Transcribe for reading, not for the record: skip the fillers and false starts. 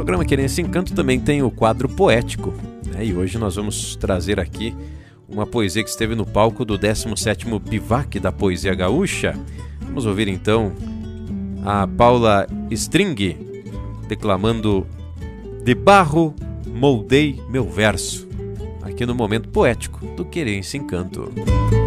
programa Querência Encanto também tem o quadro poético, né? E hoje nós vamos trazer aqui uma poesia que esteve no palco do 17º Bivac da Poesia Gaúcha. Vamos ouvir então a Paula String declamando "De barro moldei meu verso", aqui no momento poético do Querência Encanto.